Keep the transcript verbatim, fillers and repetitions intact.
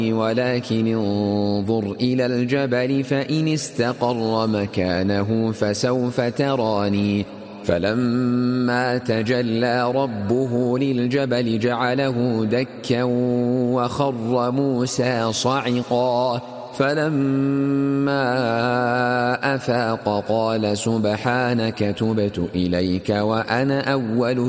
ولكن انظر إلى الجبل فإن استقر مكانه فسوف تراني فلما تجلى ربه للجبل جعله دكا وخر موسى صعقا فلما أفاق قال سبحانك تبت إليك وأنا أول